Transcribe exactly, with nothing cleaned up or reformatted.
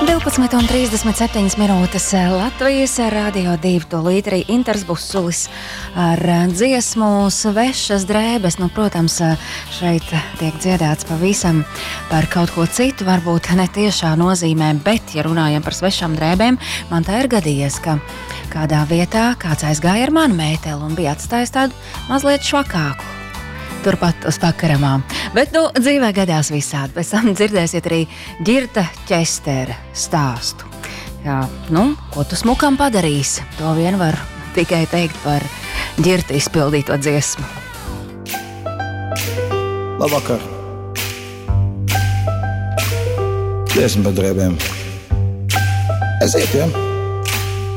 divpadsmit un trīsdesmit septiņas minūtes Latvijas radio divi tūlīt arī Inters Busulis ar dziesmu Svešas drēbes. Nu, protams, šeit tiek dziedāts pavisam par kaut ko citu, varbūt ne tiešā nozīmē, bet, ja runājam par svešām drēbēm, man tā ir gadījies, ka kādā vietā kāds aizgāja ar manu mēteli un bija atstājis tādu mazliet švakāku. Turpat uz pakaramām. Bet, nu, dzīvē gadās visādi. Pēc tam dzirdēsiet arī Ģirta Ķestera stāstu. Jā, nu, ko tu smukam padarīsi? To vien var tikai teikt par Ģirta izpildīto dziesmu. Labvakar. Dziesma par drēbēm. Aiziet, ja?